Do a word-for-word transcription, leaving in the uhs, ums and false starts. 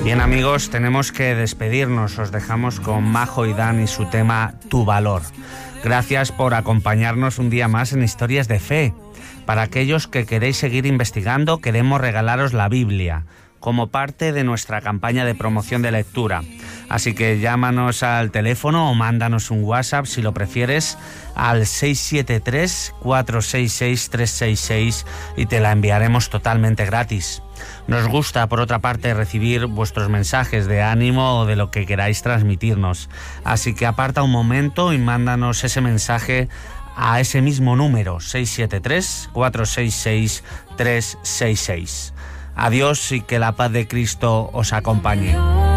Bien, amigos, tenemos que despedirnos. Os dejamos con Majo y Dan y su tema Tu Valor. Gracias por acompañarnos un día más en Historias de Fe. Para aquellos que queréis seguir investigando, queremos regalaros la Biblia como parte de nuestra campaña de promoción de lectura. Así que llámanos al teléfono o mándanos un WhatsApp, si lo prefieres, al seis siete tres, cuatro seis seis, tres seis seis y te la enviaremos totalmente gratis. Nos gusta, por otra parte, recibir vuestros mensajes de ánimo o de lo que queráis transmitirnos. Así que aparta un momento y mándanos ese mensaje a ese mismo número, seis siete tres, cuatro seis seis, tres seis seis. Adiós y que la paz de Cristo os acompañe.